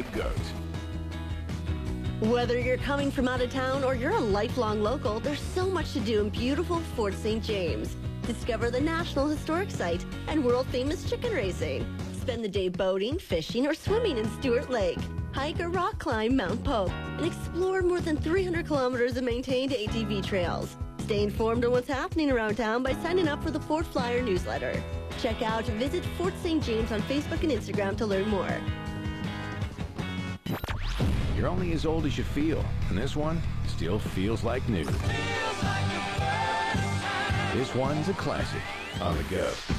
with GOAT. Whether you're coming from out of town or you're a lifelong local, there's so much to do in beautiful Fort St. James. Discover the National Historic Site and world-famous chicken racing. Spend the day boating, fishing, or swimming in Stewart Lake. Hike or rock climb Mount Pope and explore more than 300 kilometers of maintained ATV trails. Stay informed on what's happening around town by signing up for the Fort Flyer newsletter. Check out Visit Fort St. James on Facebook and Instagram to learn more. You're only as old as you feel, and this one still feels like new. This one's a classic on the GOAT.